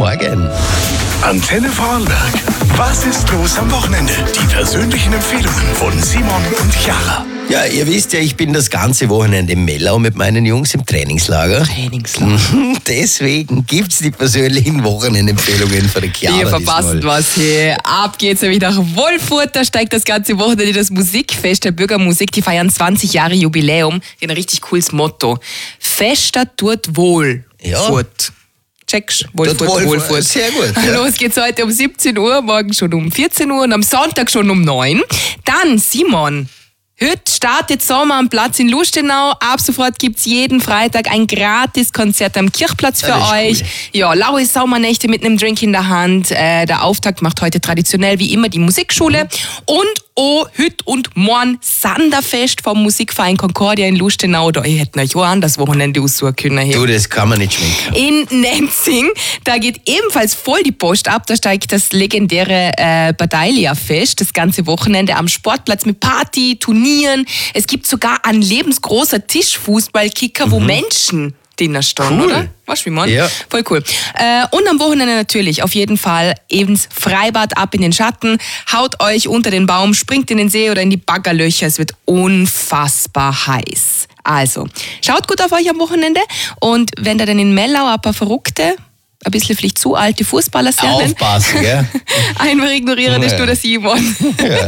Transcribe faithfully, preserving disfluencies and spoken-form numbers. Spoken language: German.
Morgen. Antenne Vorarlberg. Was ist los am Wochenende? Die persönlichen Empfehlungen von Simon und Chiara. Ja, ihr wisst ja, ich bin das ganze Wochenende in Mellau mit meinen Jungs im Trainingslager. Trainingslager. Deswegen gibt's die persönlichen Wochenendempfehlungen von der Chiara. Wir verpassen diesmal. was hier. Ab geht's nämlich nach Wolfurt. Da steigt das ganze Wochenende das Musikfest der Bürgermusik. Die feiern zwanzig Jahre Jubiläum. Die haben ein richtig cooles Motto. Fester tut wohl. Ja. Furt. Checkst? Wolfurt, Tut wohl, Wolfurt. sehr gut, ja. Los geht's heute um siebzehn Uhr, morgen schon um vierzehn Uhr und am Sonntag schon um neun. Dann, Simon. Heute startet Sommer am Platz in Lustenau. Ab sofort gibt's jeden Freitag ein Gratiskonzert am Kirchplatz für Das ist euch. cool. Ja, laue Sommernächte mit einem Drink in der Hand. Äh, der Auftakt macht heute traditionell wie immer die Musikschule. Und oh, Hüt und morgen Sanderfest vom Musikverein Concordia in Lustenau. Da hätten euch auch an das Wochenende aussuchen können. Du, das kann man nicht schmecken. In Nenzing, da geht ebenfalls voll die Post ab. Da steigt das legendäre äh, Badalia-Fest das ganze Wochenende am Sportplatz mit Party, Turnieren. Es gibt sogar einen lebensgroßer Tischfußballkicker, wo Menschen drinnen stehen, Cool. oder? Weißt du, wie man? Ja. Voll cool. Äh, und am Wochenende natürlich auf jeden Fall eben Freibad ab in den Schatten. Haut euch unter den Baum, springt in den See oder in die Baggerlöcher. Es wird unfassbar heiß. Also, schaut gut auf euch am Wochenende. Und wenn da dann in Mellau ein paar Verrückte, ein bisschen vielleicht zu alte Fußballer sind, Aufpassen, gell? einfach ignorieren, das Ja. tut der Simon.